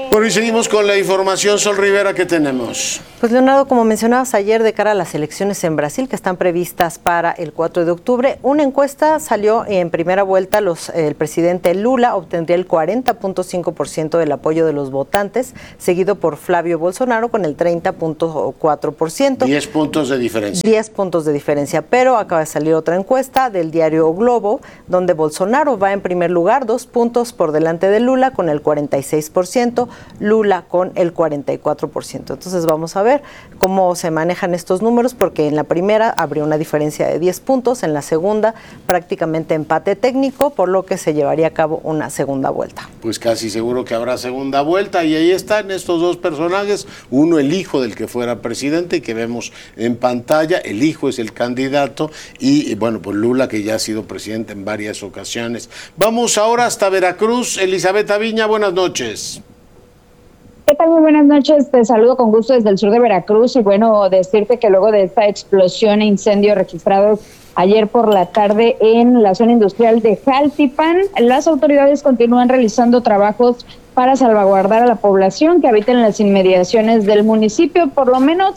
Bueno, y seguimos con la información. Sol Rivera, ¿qué tenemos? Pues Leonardo, como mencionabas ayer, de cara a las elecciones en Brasil que están previstas para el 4 de octubre, una encuesta salió en primera vuelta. El presidente Lula obtendría el 40.5% del apoyo de los votantes, seguido por Flavio Bolsonaro con el 30.4%. 10 puntos de diferencia. 10 puntos de diferencia, pero acaba de salir otra encuesta del diario Globo, donde Bolsonaro va en primer lugar, 2 puntos por delante de Lula con el 46%, Lula con el 44%. Entonces vamos a ver cómo se manejan estos números, porque en la primera habría una diferencia de 10 puntos, en la segunda prácticamente empate técnico, por lo que se llevaría a cabo una segunda vuelta. Pues casi seguro que habrá segunda vuelta, y ahí están estos dos personajes, uno el hijo del que fuera presidente, que vemos en pantalla, el hijo es el candidato, y bueno, pues Lula, que ya ha sido presidente en varias ocasiones. Vamos ahora hasta Veracruz. Elizabeth Aviña, buenas noches. ¿Qué tal? Muy buenas noches, te saludo con gusto desde el sur de Veracruz, y bueno, decirte que luego de esta explosión e incendio registrados ayer por la tarde en la zona industrial de Jaltipan, las autoridades continúan realizando trabajos para salvaguardar a la población que habita en las inmediaciones del municipio. Por lo menos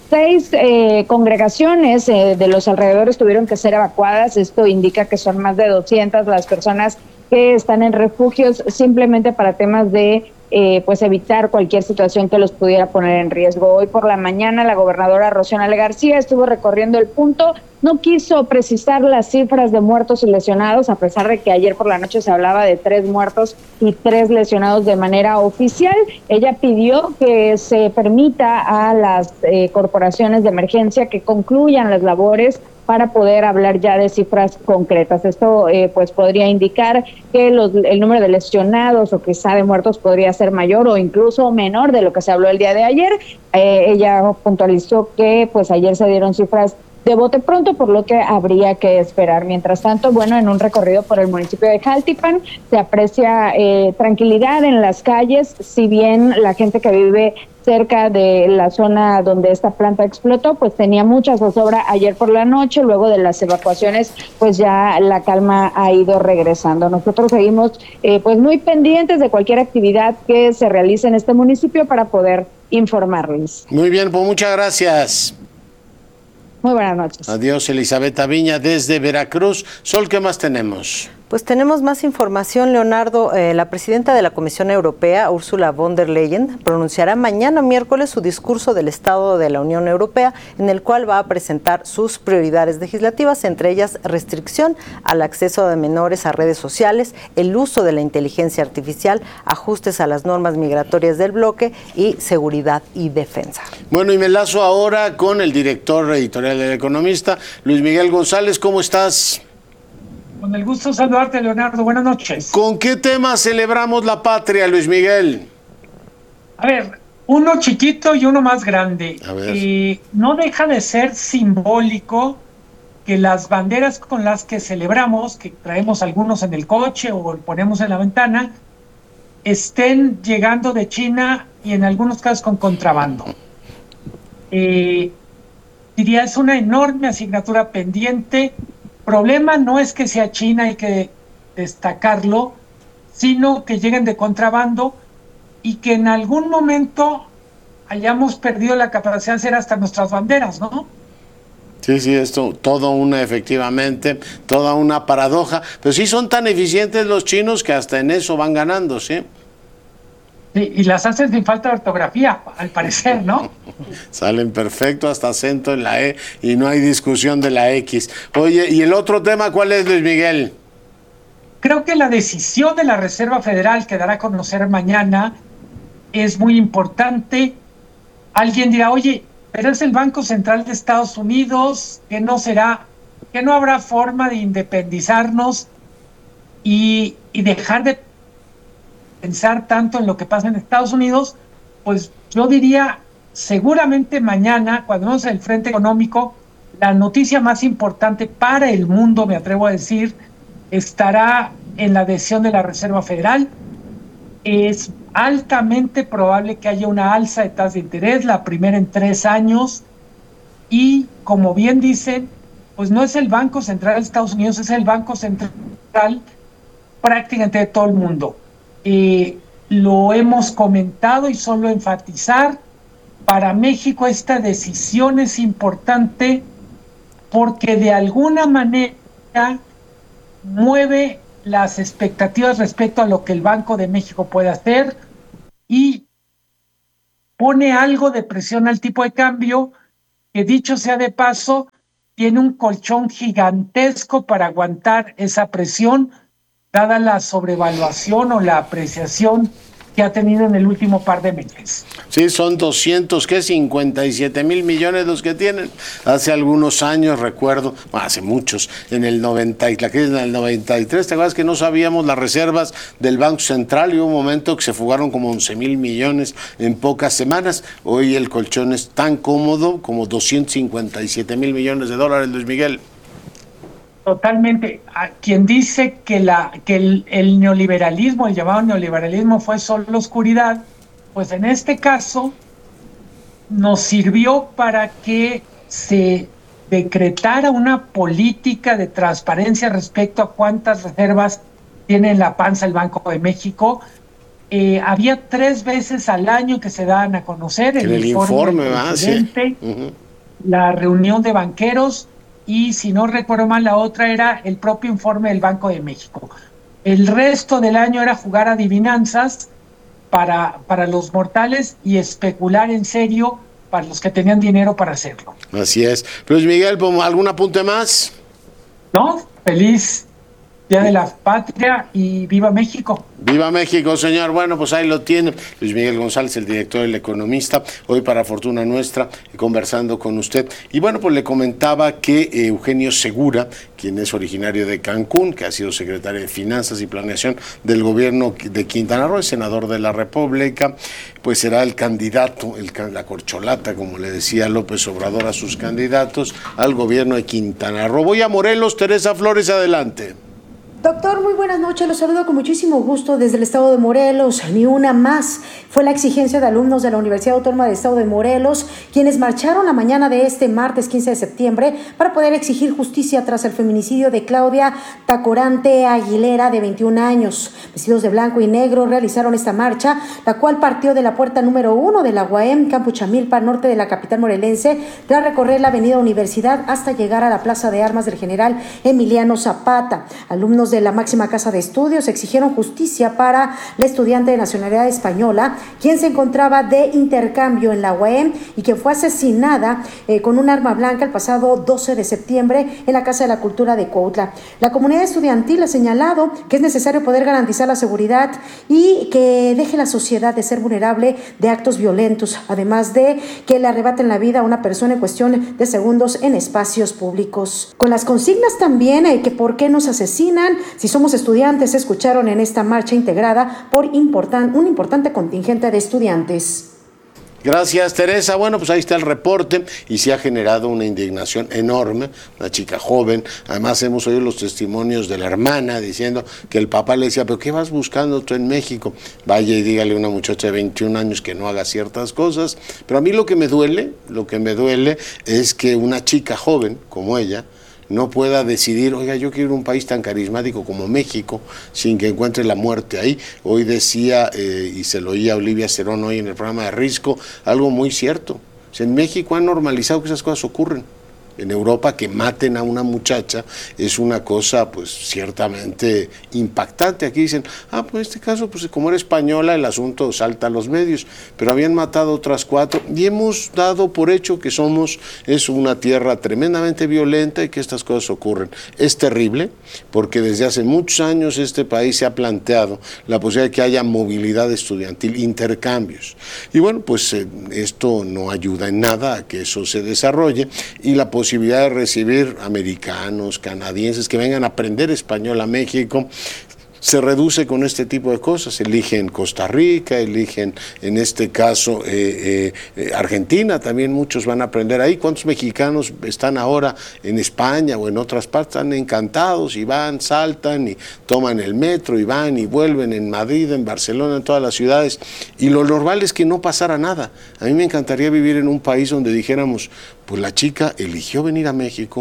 6 congregaciones de los alrededores tuvieron que ser evacuadas. Esto indica que son más de 200 las personas que están en refugios simplemente para temas de pues evitar cualquier situación que los pudiera poner en riesgo. Hoy por la mañana la gobernadora Rocío Nale García estuvo recorriendo el punto, no quiso precisar las cifras de muertos y lesionados, a pesar de que ayer por la noche se hablaba de 3 muertos y 3 lesionados de manera oficial. Ella pidió que se permita a las corporaciones de emergencia que concluyan las labores para poder hablar ya de cifras concretas. Esto pues podría indicar que el número de lesionados o quizá de muertos podría ser mayor o incluso menor de lo que se habló el día de ayer. Ella puntualizó que pues ayer se dieron cifras de bote pronto, por lo que habría que esperar. Mientras tanto, bueno, en un recorrido por el municipio de Jaltipan se aprecia tranquilidad en las calles, si bien la gente que vive cerca de la zona donde esta planta explotó, pues tenía mucha zozobra ayer por la noche. Luego de las evacuaciones, pues ya la calma ha ido regresando. Nosotros seguimos pues muy pendientes de cualquier actividad que se realice en este municipio para poder informarles. Muy bien, pues muchas gracias. Muy buenas noches. Adiós, Elizabeth Aviña desde Veracruz. Sol, ¿qué más tenemos? Pues tenemos más información, Leonardo. La presidenta de la Comisión Europea, Ursula von der Leyen, pronunciará mañana miércoles su discurso del Estado de la Unión Europea, en el cual va a presentar sus prioridades legislativas, entre ellas restricción al acceso de menores a redes sociales, el uso de la inteligencia artificial, ajustes a las normas migratorias del bloque y seguridad y defensa. Bueno, y me enlazo ahora con el director editorial del Economista, Luis Miguel González. ¿Cómo estás? Con el gusto de saludarte, Leonardo. Buenas noches. ¿Con qué tema celebramos la patria, Luis Miguel? A ver, uno chiquito y uno más grande. A ver. No deja de ser simbólico que las banderas con las que celebramos, que traemos algunos en el coche o ponemos en la ventana, estén llegando de China y en algunos casos con contrabando. Diría, es una enorme asignatura pendiente. Problema no es que sea China, hay que destacarlo, sino que lleguen de contrabando y que en algún momento hayamos perdido la capacidad de hacer hasta nuestras banderas, ¿no? Sí, esto, efectivamente, toda una paradoja. Pero sí son tan eficientes los chinos que hasta en eso van ganando, ¿sí? Sí, y las hacen sin falta de ortografía, al parecer, ¿no? Salen perfecto, hasta acento en la E, y no hay discusión de la X. Oye, ¿y el otro tema cuál es, Luis Miguel? Creo que la decisión de la Reserva Federal que dará a conocer mañana es muy importante. Alguien dirá, oye, pero es el Banco Central de Estados Unidos, que no habrá forma de independizarnos y dejar de pensar tanto en lo que pasa en Estados Unidos. Pues yo diría, seguramente mañana, cuando vemos el frente económico, la noticia más importante para el mundo, me atrevo a decir, estará en la decisión de la Reserva Federal. Es altamente probable que haya una alza de tasas de interés, la primera en 3 años, y como bien dicen, pues no es el Banco Central de Estados Unidos, es el Banco Central prácticamente de todo el mundo. lo hemos comentado y solo enfatizar, para México esta decisión es importante porque de alguna manera mueve las expectativas respecto a lo que el Banco de México puede hacer y pone algo de presión al tipo de cambio, que dicho sea de paso, tiene un colchón gigantesco para aguantar esa presión, dada la sobrevaluación o la apreciación que ha tenido en el último par de meses. Sí, son 57 mil millones los que tienen. Hace algunos años, recuerdo, hace muchos, en el 90, la crisis del 93, ¿te acuerdas que no sabíamos las reservas del Banco Central? Y hubo un momento que se fugaron como 11 mil millones en pocas semanas. Hoy el colchón es tan cómodo como 257 mil millones de dólares, Luis Miguel. Totalmente. A quien dice que el neoliberalismo, el llamado neoliberalismo, fue solo oscuridad, pues en este caso nos sirvió para que se decretara una política de transparencia respecto a cuántas reservas tiene en la panza el Banco de México. Había 3 veces al año que se daban a conocer el informe del presidente, la reunión de banqueros, y si no recuerdo mal, la otra era el propio informe del Banco de México. El resto del año era jugar adivinanzas para los mortales y especular en serio para los que tenían dinero para hacerlo. Así es. Luis Miguel, ¿algún apunte más? No, feliz Día de la Patria y viva México. Viva México, señor. Bueno, pues ahí lo tiene Luis Miguel González, el director del Economista, hoy para fortuna nuestra, conversando con usted. Y bueno, pues le comentaba que Eugenio Segura, quien es originario de Cancún, que ha sido secretario de Finanzas y Planeación del gobierno de Quintana Roo, senador de la República, pues será el candidato, la corcholata, como le decía López Obrador a sus candidatos, al gobierno de Quintana Roo. Voy a Morelos, Teresa Flores, adelante. Doctor, muy buenas noches. Los saludo con muchísimo gusto desde el estado de Morelos. Ni una más fue la exigencia de alumnos de la Universidad Autónoma del Estado de Morelos, quienes marcharon la mañana de este martes 15 de septiembre para poder exigir justicia tras el feminicidio de Claudia Tacorante Aguilera, de 21 años. Vestidos de blanco y negro realizaron esta marcha, la cual partió de la puerta número 1 de la UAM, Campo Chamilpa, norte de la capital morelense, tras recorrer la avenida Universidad hasta llegar a la Plaza de Armas del General Emiliano Zapata. Alumnos de la máxima casa de estudios exigieron justicia para la estudiante de nacionalidad española, quien se encontraba de intercambio en la UAM y quien fue asesinada con un arma blanca el pasado 12 de septiembre en la Casa de la Cultura de Cuautla. La comunidad estudiantil ha señalado que es necesario poder garantizar la seguridad y que deje la sociedad de ser vulnerable de actos violentos, además de que le arrebaten la vida a una persona en cuestión de segundos en espacios públicos. Con las consignas también que por qué nos asesinan si somos estudiantes, se escucharon en esta marcha integrada por un importante contingente de estudiantes. Gracias, Teresa. Bueno, pues ahí está el reporte y se ha generado una indignación enorme, una chica joven. Además hemos oído los testimonios de la hermana diciendo que el papá le decía, ¿pero qué vas buscando tú en México? Vaya y dígale a una muchacha de 21 años que no haga ciertas cosas. Pero a mí lo que me duele es que una chica joven como ella no pueda decidir, oiga, yo quiero un país tan carismático como México, sin que encuentre la muerte ahí. Hoy decía, y se lo oía a Olivia Cerón hoy en el programa de Risco, algo muy cierto. O sea, en México han normalizado que esas cosas ocurren. En Europa, que maten a una muchacha es una cosa pues ciertamente impactante. Aquí dicen, pues en este caso, pues como era española, el asunto salta a los medios, pero habían matado otras 4 y hemos dado por hecho que es una tierra tremendamente violenta y que estas cosas ocurren. Es terrible porque desde hace muchos años este país se ha planteado la posibilidad de que haya movilidad estudiantil, intercambios. Y bueno, pues esto no ayuda en nada a que eso se desarrolle, y la posibilidad de recibir americanos, canadienses que vengan a aprender español a México se reduce con este tipo de cosas. Eligen Costa Rica, eligen en este caso Argentina, también muchos van a aprender ahí. ¿Cuántos mexicanos están ahora en España o en otras partes? Están encantados y van, saltan y toman el metro y van y vuelven en Madrid, en Barcelona, en todas las ciudades. Y lo normal es que no pasara nada. A mí me encantaría vivir en un país donde dijéramos, pues la chica eligió venir a México,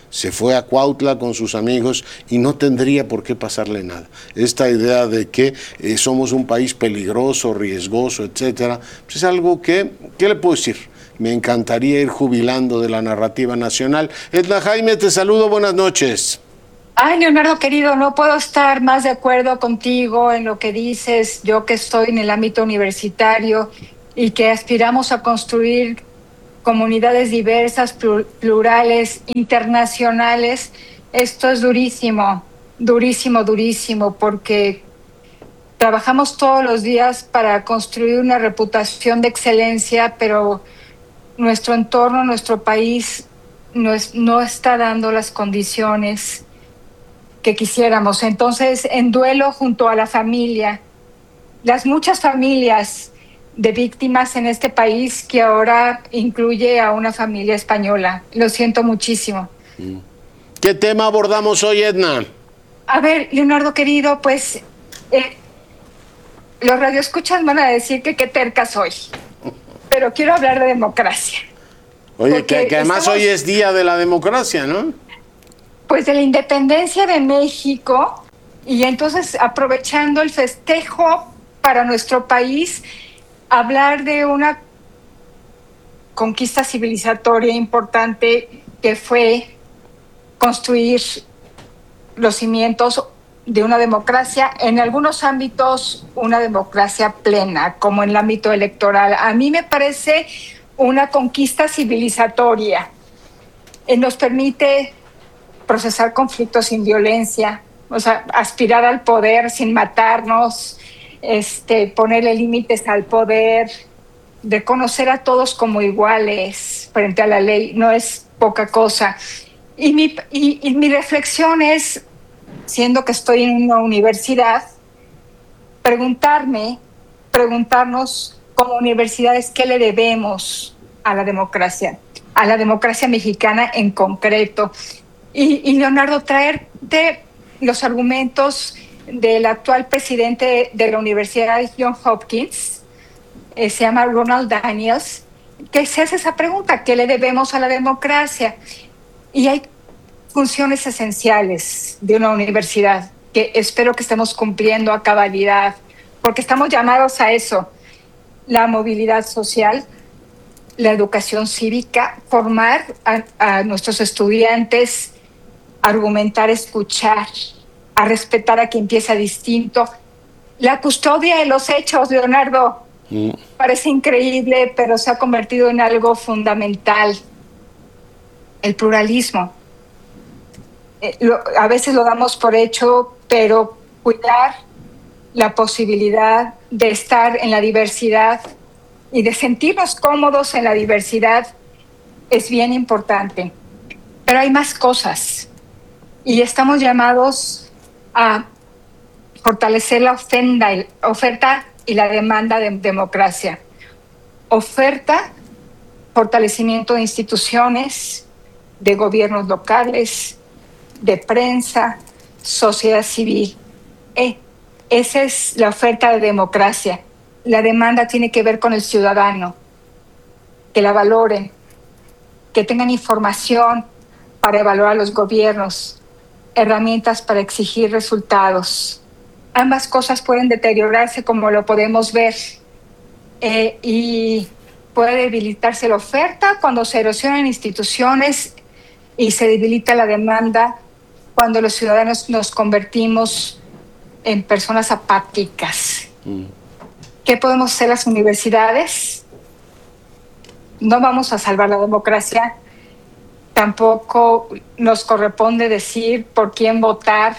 se fue a Cuautla con sus amigos y no tendría por qué pasarle nada. Esta idea de que somos un país peligroso, riesgoso, etcétera, pues es algo que, ¿qué le puedo decir? Me encantaría ir jubilando de la narrativa nacional. Edna Jaime, te saludo, buenas noches. Ay, Leonardo querido, no puedo estar más de acuerdo contigo en lo que dices. Yo que estoy en el ámbito universitario y que aspiramos a construir comunidades diversas, plurales, internacionales, esto es durísimo, durísimo, durísimo, porque trabajamos todos los días para construir una reputación de excelencia, pero nuestro entorno, nuestro país no está dando las condiciones que quisiéramos. Entonces, en duelo junto a la familia, las muchas familias de víctimas en este país, que ahora incluye a una familia española. Lo siento muchísimo. ¿Qué tema abordamos hoy, Edna? A ver, Leonardo querido, pues los radioescuchas van a decir que qué terca soy, pero quiero hablar de democracia. Oye, que además hoy es Día de la Democracia, ¿no? Pues de la independencia de México, y entonces aprovechando el festejo para nuestro país, hablar de una conquista civilizatoria importante que fue construir los cimientos de una democracia, en algunos ámbitos una democracia plena, como en el ámbito electoral. A mí me parece una conquista civilizatoria. Nos permite procesar conflictos sin violencia, o sea, aspirar al poder sin matarnos, ponerle límites al poder, reconocer a todos como iguales frente a la ley, no es poca cosa. Y mi reflexión es, siendo que estoy en una universidad, preguntarnos como universidades qué le debemos a la democracia mexicana en concreto. Y Leonardo, traerte los argumentos del actual presidente de la Universidad de Johns Hopkins, se llama Ronald Daniels, que se hace esa pregunta: ¿qué le debemos a la democracia? Y hay funciones esenciales de una universidad que espero que estemos cumpliendo a cabalidad, porque estamos llamados a eso: la movilidad social, la educación cívica, formar a nuestros estudiantes, argumentar, escuchar, a respetar a quien piensa distinto. La custodia de los hechos, Leonardo, parece increíble, pero se ha convertido en algo fundamental. El pluralismo. A veces lo damos por hecho, pero cuidar la posibilidad de estar en la diversidad y de sentirnos cómodos en la diversidad es bien importante. Pero hay más cosas y estamos llamados a fortalecer la oferta y la demanda de democracia. Oferta, fortalecimiento de instituciones, de gobiernos locales, de prensa, sociedad civil. Esa es la oferta de democracia. La demanda tiene que ver con el ciudadano, que la valoren, que tengan información para evaluar los gobiernos, herramientas para exigir resultados. Ambas cosas pueden deteriorarse, como lo podemos ver, y puede debilitarse la oferta cuando se erosionan instituciones y se debilita la demanda cuando los ciudadanos nos convertimos en personas apáticas. ¿Qué podemos hacer las universidades? No vamos a salvar la democracia. Tampoco nos corresponde decir por quién votar,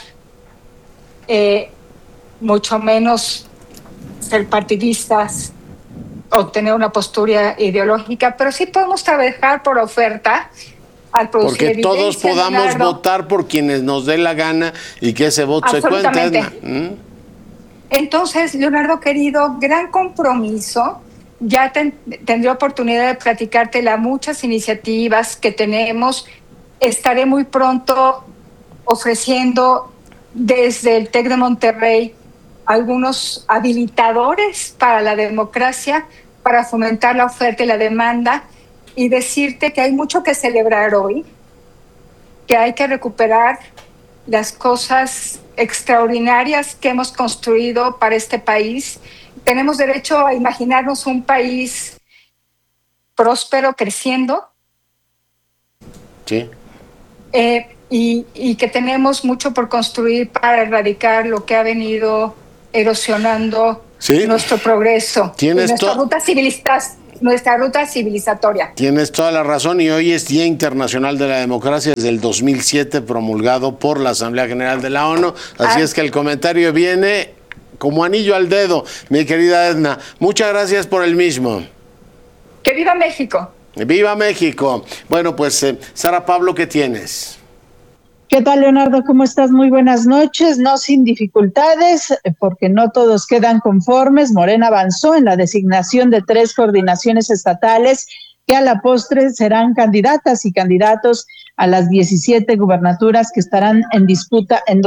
mucho menos ser partidistas o tener una postura ideológica, pero sí podemos trabajar por oferta al producir porque evidencia, todos podamos Leonardo, votar por quienes nos dé la gana y que ese voto se cuente, Edna. Entonces, Leonardo querido, gran compromiso. Ya tendré oportunidad de platicarte las muchas iniciativas que tenemos. Estaré muy pronto ofreciendo desde el TEC de Monterrey algunos habilitadores para la democracia, para fomentar la oferta y la demanda, y decirte que hay mucho que celebrar hoy, que hay que recuperar las cosas extraordinarias que hemos construido para este país. Tenemos derecho a imaginarnos un país próspero, creciendo. Sí. Y que tenemos mucho por construir para erradicar lo que ha venido erosionando nuestro progreso, nuestra ruta civilizatoria. Tienes toda la razón, y hoy es Día Internacional de la Democracia, desde el 2007 promulgado por la Asamblea General de la ONU, así es que el comentario viene como anillo al dedo, mi querida Edna. Muchas gracias por el mismo. ¡Que viva México! ¡Viva México! Bueno, pues, Sara Pablo, ¿qué tienes? ¿Qué tal, Leonardo? ¿Cómo estás? Muy buenas noches. No sin dificultades, porque no todos quedan conformes. Morena avanzó en la designación de 3 coordinaciones estatales que a la postre serán candidatas y candidatos a las 17 gubernaturas que estarán en disputa en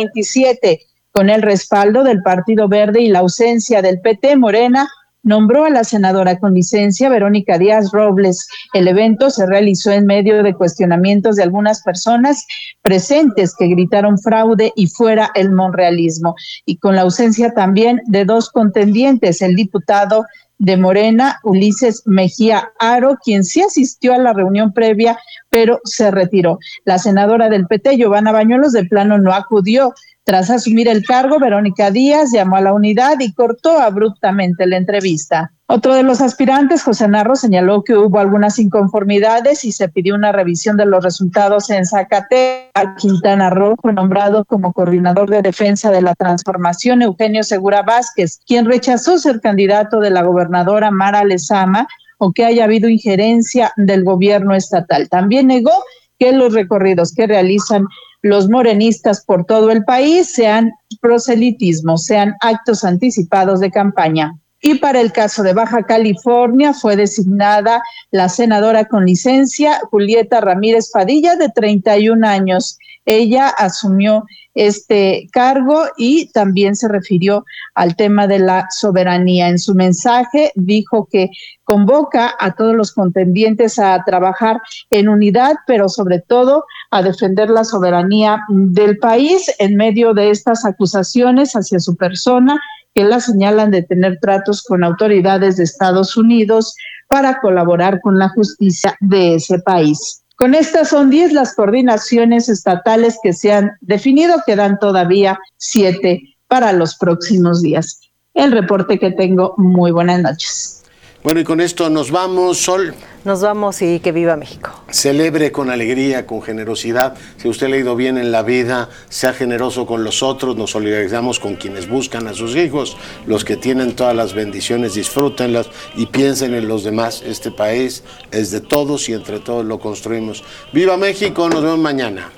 2027. Con el respaldo del Partido Verde y la ausencia del PT, Morena nombró a la senadora con licencia Verónica Díaz Robles. El evento se realizó en medio de cuestionamientos de algunas personas presentes que gritaron fraude y fuera el monrealismo, y con la ausencia también de 2 contendientes, el diputado de Morena, Ulises Mejía Aro, quien sí asistió a la reunión previa, pero se retiró. La senadora del PT, Giovanna Bañuelos, de plano no acudió. Tras asumir el cargo, Verónica Díaz llamó a la unidad y cortó abruptamente la entrevista. Otro de los aspirantes, José Narro, señaló que hubo algunas inconformidades y se pidió una revisión de los resultados en Zacatecas. Quintana Roo fue nombrado como coordinador de defensa de la transformación Eugenio Segura Vázquez, quien rechazó ser candidato de la gobernadora Mara Lezama o que haya habido injerencia del gobierno estatal. También negó que los recorridos que realizan los morenistas por todo el país sean proselitismo, sean actos anticipados de campaña. Y para el caso de Baja California fue designada la senadora con licencia Julieta Ramírez Padilla, de 31 años. Ella asumió este cargo y también se refirió al tema de la soberanía. En su mensaje dijo que convoca a todos los contendientes a trabajar en unidad, pero sobre todo a defender la soberanía del país en medio de estas acusaciones hacia su persona, que la señalan de tener tratos con autoridades de Estados Unidos para colaborar con la justicia de ese país. Con estas son 10 las coordinaciones estatales que se han definido, quedan todavía 7 para los próximos días. El reporte que tengo, muy buenas noches. Bueno, y con esto nos vamos, Sol. Nos vamos y que viva México. Celebre con alegría, con generosidad. Si usted le ha ido bien en la vida, sea generoso con los otros. Nos solidarizamos con quienes buscan a sus hijos. Los que tienen todas las bendiciones, disfrútenlas y piensen en los demás. Este país es de todos y entre todos lo construimos. ¡Viva México! Nos vemos mañana.